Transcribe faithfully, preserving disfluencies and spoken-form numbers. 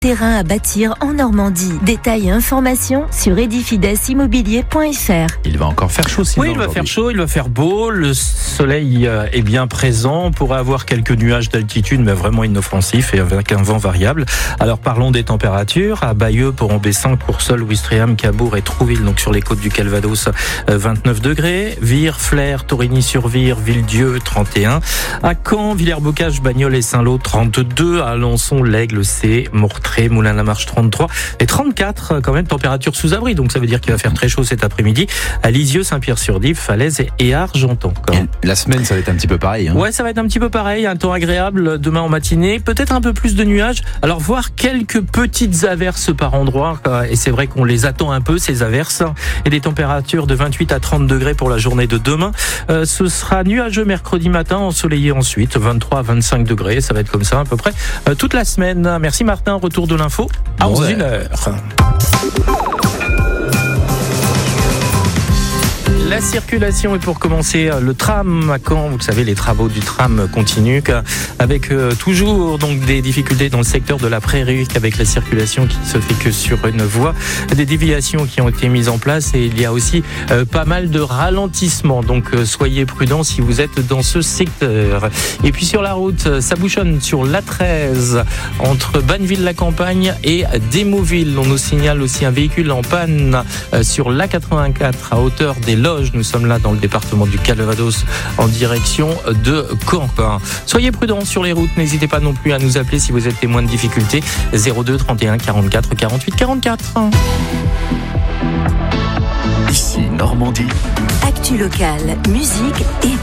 Terrain à bâtir en Normandie. Détails et informations sur edifides immobilier point f r. Il va encore faire chaud sinon. Oui, il va faire chaud, il va faire beau, le soleil est bien présent, on pourrait avoir quelques nuages d'altitude, mais vraiment inoffensifs et avec un vent variable. Alors parlons des températures. À Bayeux, Port-en-Bessin, cinq pour Sol, Ouistreham, Cabourg et Trouville, donc sur les côtes du Calvados, vingt-neuf degrés. Vire, Flers, Torigny-sur-Vire, Villedieu, trente et un. À Caen, Villers-Bocage, Bagnols et Saint-Lô, trente-deux. À Alençon, l'Aigle, C, Mortré, Moulins-la-Marche, trente-trois. Et trente-quatre, quand même, température sous abri. Donc ça veut dire qu'il va faire très chaud cet après-midi. À Lisieux, Saint-Pierre-sur-Dive, Falaise et Argentan. Et la semaine, ça va être un petit peu pareil. Hein. Ouais, ça va être un petit peu pareil. Un temps agréable demain en matinée. Peut-être un peu plus de nuages. Alors, voir quelques petites averses par endroit. Et c'est vrai qu'on les attend un peu, ces averses. Et des températures de vingt-huit à trente degrés pour la journée de demain. Euh, ce sera nuageux mercredi matin, ensoleillé ensuite. vingt-trois à vingt-cinq degrés. Ça va être comme ça à peu près euh, toute la semaine. Merci Martin. Retour de l'info à onze heures. La circulation, et pour commencer, le tram à Caen, vous le savez, les travaux du tram continuent, avec euh, toujours donc des difficultés dans le secteur de la Prairie, avec la circulation qui se fait que sur une voie, des déviations qui ont été mises en place, et il y a aussi euh, pas mal de ralentissements, donc euh, soyez prudents si vous êtes dans ce secteur. Et puis sur la route, ça bouchonne sur l'A treize, entre Banneville-la-Campagne et Démauville. On nous signale aussi un véhicule en panne euh, sur l'A quatre-vingt-quatre à hauteur des Loges. Nous sommes là dans le département du Calvados en direction de Caen. Soyez prudents sur les routes. N'hésitez pas non plus à nous appeler si vous êtes témoin de difficultés. zéro deux trente et un quarante-quatre quarante-huit quarante-quatre. Ici Normandie. Actu locale, musique et